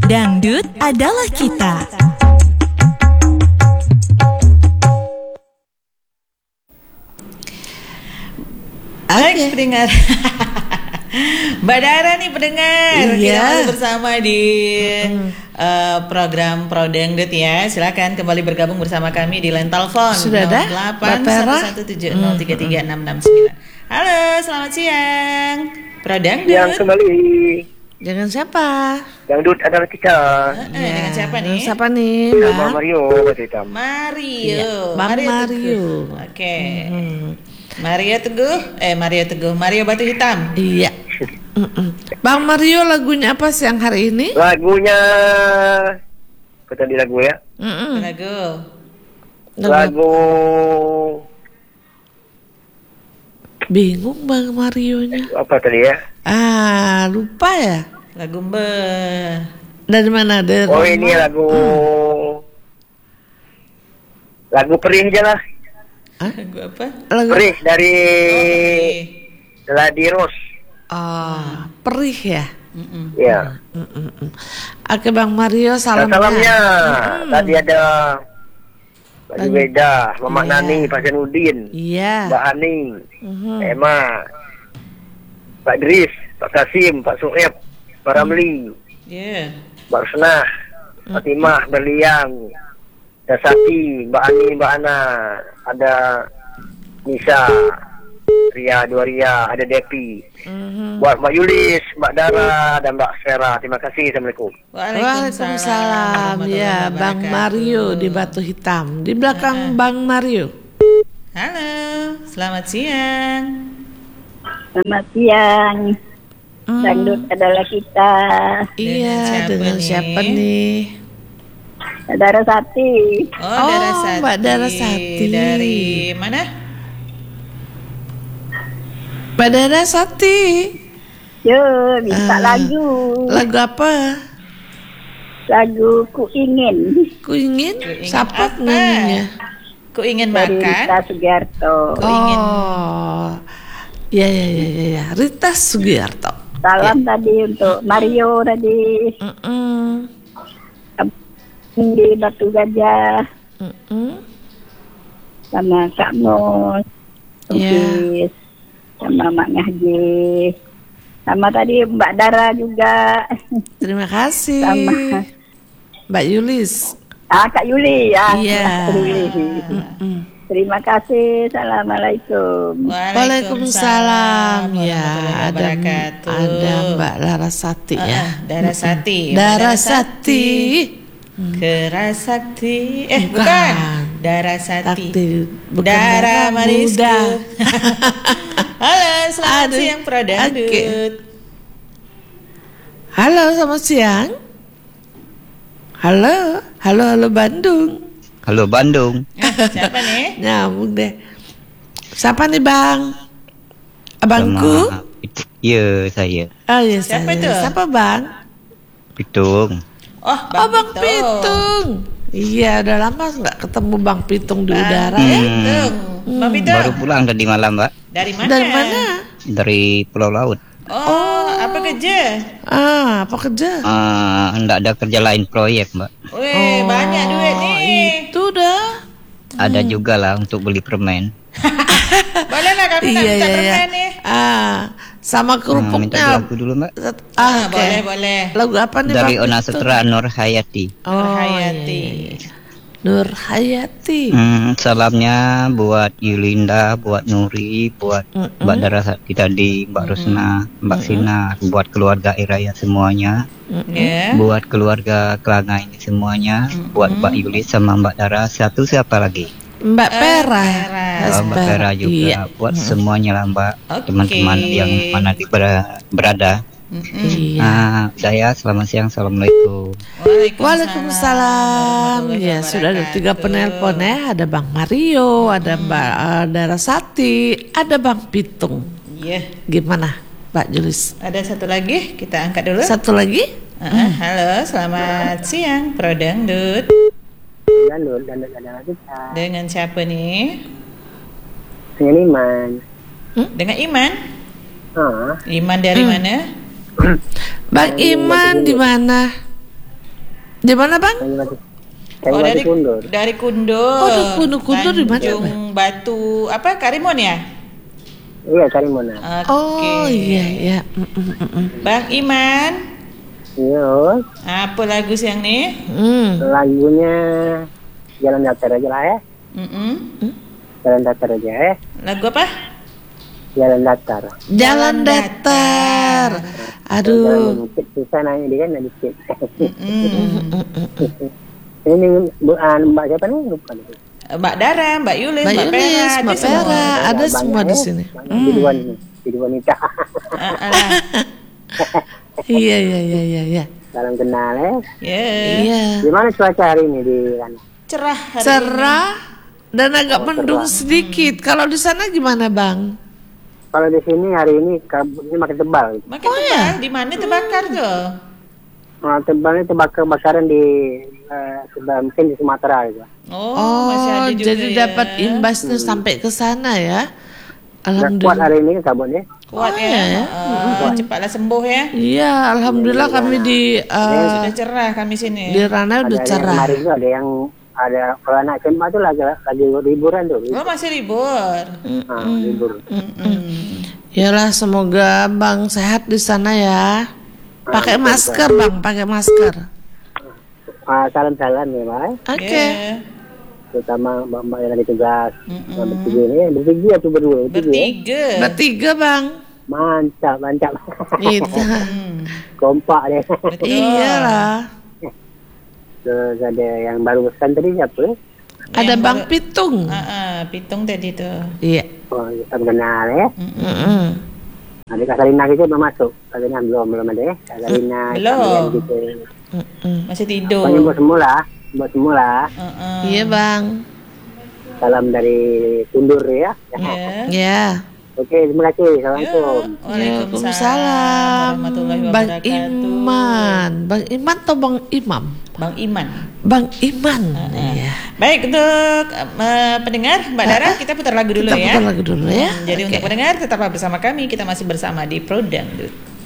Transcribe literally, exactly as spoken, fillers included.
Dangdut adalah kita. Baik, okay. Pendengar. Mbak Dara nih pendengar. Iya. Kita masih bersama di mm-hmm. uh, program Pro Dangdut ya. Silakan kembali bergabung bersama kami di line telepon Sudah ada? nol delapan satu satu tujuh nol tiga tiga enam enam sembilan. Halo, selamat siang. Pro Dangdut. Yang kembali. Dengan siapa? Dangdut adalah kita. Uh, uh, ya. Dengan siapa nih? Dengan siapa nih? Bang Mario, Batu Hitam. Mario. Ya, Bang Mario. Mario. Oke. Okay. Mm-hmm. Mario Teguh, eh Mario Teguh, Mario Batu Hitam. Iya. Bang Mario, lagunya apa siang hari ini? Lagunya, apa tadi lagu ya? Mm-mm. Lagu. Lagu. Bingung Bang Marionya. Apa tadi ya? Ah, lupa ya. Lagu Mbe. Dari mana ada? Oh ini lagu. Hmm. Lagu Perih aja lah. Hah? Lagu apa? Lagu Perih dari oh, Ladi Ros. Oh, Perih ya? Mm-mm. Ya. Mm-mm. Oke Bang Mario, salamnya. Salamnya. Mm-mm. Tadi ada Mbak Jubeda, Mama iya. Nani, Pak Senudin, iya. Mbak Haning, Mm-hmm. Emma, Pak Dris, Pak Kasim, Pak Sueb, Pak Ramli, yeah. Mbak Rusnah, Fatimah, Berliang, Dasati, Mbak Ani, Mbak Ana, ada Nisa, Ria, dua Ria, ada Depi, Mm-hmm. buat Mbak Yulis, Mbak Dara, dan Mbak Sera. Terima kasih. Assalamualaikum. Waalaikumsalam. Ya, Bang Mario di Batu Hitam. Di belakang uh-uh. Bang Mario. Halo, selamat siang. Selamat siang. Hmm. Dangdut adalah kita. Iya, dengan siapa nih? Dara Sati. Oh, oh Dara Sati. Mbak Dara Sati. Dari mana? Mbak Dara Sati. Yo, minta uh, lagu. Lagu apa? Lagu Ku Ingin. Ku Ingin? Siapa namanya? Ku ingin dari makan. Rita Sugiarto. Ku ingin. Oh. Ya ya ya ya ya. Rita Sugiarto. Salam ya. Tadi untuk Mario tadi. Mm-mm. Di Batu Gajah. Mm-mm. Sama Kak Mos. Ya. Sama Mak Ngaji. Sama tadi Mbak Dara juga. Terima kasih. Sama Mbak Yulis. Ah, Kak Yuli ya. Iya. Mm-mm. Terima kasih. Assalamualaikum. Waalaikumsalam. Ya, ada ada Mbak Dara Sati uh, ya. Dara Sati. Dara Sati. Kerasakti. Eh, bukan. bukan. Dara Sati. Bukan Dara Mariska. Halo, selamat Aduh. siang Pro Dangdut. Okay. Halo, selamat siang. Halo, halo, halo Bandung. Halo Bandung. Eh, siapa nih? Nyambung deh. Siapa nih Bang? Abangku? Iya saya. Oh iya siapa saya. itu? Siapa Bang? Pitung. Oh Bang, oh, Bang Pitung. Pitung. Iya, udah lama nggak ketemu Bang Pitung di Bang udara hmm. ya. Hmm. Bang Pitung. Baru pulang tadi malam, Mbak. Dari mana? Dari mana? Dari Pulau Laut. Oh, oh. apa kerja? Ah, apa kerja? Ah, uh, enggak ada kerja lain proyek, Mbak. Wih, oh, banyak duit nih. Itu dah. Ada hmm. juga lah untuk beli permen. Boleh lah kami iya, minta iya, permen iya. nih. Ah, sama kerupuknya. Hmm, minta lagu dulu, Mbak. Ah, ah okay. boleh, boleh. Lagu apa nih, Dari Bang? Ona Setra Nur Hayati. Oh, Nur Hayati. Iya, iya. Nur Hayati. Hmm, salamnya buat Yulinda, buat Nuri, buat mm-mm. Mbak Dara Sati tadi, Mbak mm-mm. Rusna, Mbak mm-mm. Sina, buat keluarga Iraya semuanya, yeah. buat keluarga Kelanga ini semuanya, mm-mm. buat Mbak Yulis sama Mbak Dara. Satu siapa lagi? Mbak Pera. Uh, Pera. Oh, Mbak Pera juga. Iya. Buat mm-hmm. semuanya lah Mbak, okay. teman-teman yang mana di berada. Mm-hmm. Iya. Ah, saya selamat siang, assalamualaikum. Waalaikumsalam. Waalaikumsalam. Ya sudah ada tiga penelpon ya. Ada Bang Mario, ada Mbak uh, Dara Sati, ada Bang Pitung. Iya. Yeah. Gimana, Mbak Julis? Ada satu lagi, kita angkat dulu. Satu lagi? Uh, hmm. Halo, selamat siang, Pro Dangdut. Dangdut, Dangdut adalah kita. Dengan siapa nih? Dengan Iman. Hmm? Dengan Iman? Ah. Iman dari hmm. mana? Bang Iman di mana? Di mana bang? Kayu Oh, Batu dari Kundur. dari Kundur. Oh, dari Kundur. Kundur di mana, Tanjung Batu apa Karimun ya? Iya, Karimun. Oke. Oh iya iya. Mm, mm, mm, mm. Bang Iman, Iya, apa lagu siang nih? Hmm. lagunya Jalan Datar aja lah ya. Mm-mm. Jalan Datar aja ya. Lagu apa? Jalan Datar. Jalan datar. Jalan Aduh. bukit susah nanya dia kan ada dikit. Mm-mm. Ini bu, ah, Mbak siapa nih? Lupa nih. Mbak Dara, Mbak Yulis, Mbak Mbak Yulis, Pera, Mbak ada semua. Pera. Ada Banyak semua di ya. sini. Banyak Jadi wanita, jadi wanita. Ah, alah. Iya iya iya iya. Iya. Salam kenal ya. Ya, Iya. Gimana cuaca hari ini di sana? cerah hari Cerah dan agak Oh, mendung cerah. sedikit. Kalau di sana gimana bang? Kalau di sini hari ini kabutnya makin tebal. ini. Gitu. Makin Oh, tebal, ya? di mana terbakar tuh? Nah, tebalnya terbakar-bakaran di eh, sebelah mungkin di Sumatera gitu. Oh, Oh, masih ada juga jadi ya. dapat imbasnya sampai ke sana ya? Nggak kuat Alhamdulillah. hari ini kabutnya. Kuat Oh, ya. ya, ya. Eh, cepatlah sembuh ya. Iya, alhamdulillah kami di uh, Sudah cerah kami sini. di Rana udah Ada yang cerah. kemarin tuh ada yang ada kalau anak S M A tuh lagi lagi liburan tuh. Oh, masih libur. Nah, libur. Mm-mm. Yalah, semoga bang sehat di sana ya. Pakai masker bang, pakai masker. Ah, salam-salam ya, Mbak. Oke. Ya. Terutama mbak-mbak yang lagi tugas. Mm-mm. Nah, bertiga ini, bertiga tuh berdua. Bertiga. ya. Bertiga. Bertiga bang. Mantap, mantap. Gitu. Hmm. Kompak deh. Betul. Iyalah. Terus ada yang baru pesan tadi siapa? Ada Yang bang baru- Pitung. Ah, ah, Pitung tadi tuh. Iya. Oh, kita kenal ya. Mm-mm. Ada Kak Salina kita belum masuk. Kak Salina belum, belum ada ya. Kak Salina. Belum. Kak Salina gitu. Mm-mm. Masih tidur. Pokoknya buat semula. Buat semula. Uh-uh. Iya bang. Salam dari Kundur ya. Ya. Ya. Oke, terima kasih. Assalamualaikum. Waalaikumsalam. warahmatullahi Bang wabarakatuh. Iman. Bang Iman atau Bang Imam? Bang Iman. Bang Iman. Iya. Baik, untuk uh, pendengar Mbak Dara, kita putar lagu dulu Kita ya. putar lagu dulu ya. Hmm, Jadi Oke. untuk pendengar tetaplah bersama kami. Kita masih bersama di Pro Dangdut.